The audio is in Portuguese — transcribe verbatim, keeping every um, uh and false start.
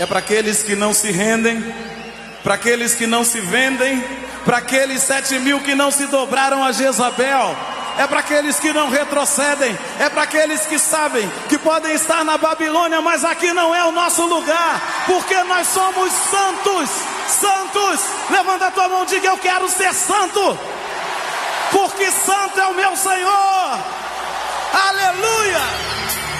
é para aqueles que não se rendem, para aqueles que não se vendem, para aqueles sete mil que não se dobraram a Jezabel, é para aqueles que não retrocedem, é para aqueles que sabem que podem estar na Babilônia, mas aqui não é o nosso lugar, porque nós somos santos, santos. Levanta a tua mão e diga: eu quero ser santo, porque santo é o meu Senhor. Aleluia.